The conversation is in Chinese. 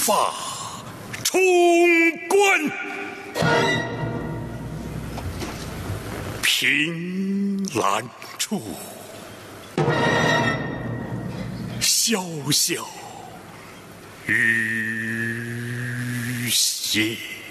发冲冠，凭栏处，潇潇雨歇。